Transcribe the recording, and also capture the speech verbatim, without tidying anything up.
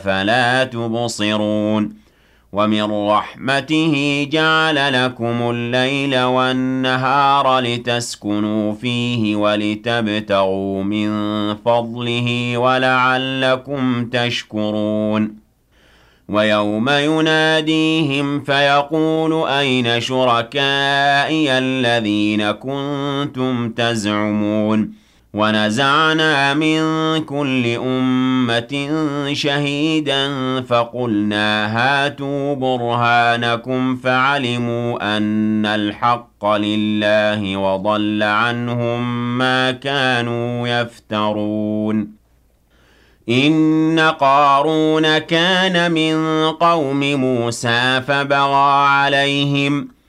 فلا تبصرون ومن رحمته جعل لكم الليل والنهار لتسكنوا فيه ولتبتغوا من فضله ولعلكم تشكرون ويوم يناديهم فيقول أين شركائي الذين كنتم تزعمون ونزعنا من كل أمة شهيدا فقلنا هاتوا برهانكم فعلموا أن الحق لله وضل عنهم ما كانوا يفترون إن قارون كان من قوم موسى فبغى عليهم